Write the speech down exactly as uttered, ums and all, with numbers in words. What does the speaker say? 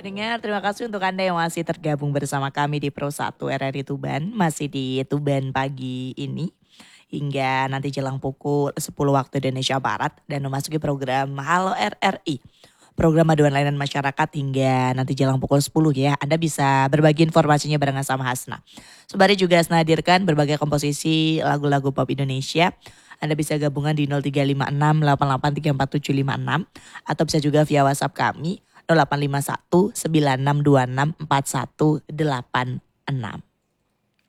Pendengar, terima kasih untuk Anda yang masih tergabung bersama kami di Pro satu R R I Tuban. Masih di Tuban pagi ini hingga nanti jelang pukul sepuluh waktu Indonesia Barat dan memasuki program Halo R R I. Program aduan layanan masyarakat hingga nanti jelang pukul sepuluh ya. Anda bisa berbagi informasinya barengan sama Hasna. Sembari juga Hasna hadirkan berbagai komposisi lagu-lagu pop Indonesia. Anda bisa gabungan di nol tiga lima enam delapan delapan tiga empat tujuh lima enam atau bisa juga via WhatsApp kami nol delapan lima satu sembilan enam dua enam empat satu delapan enam.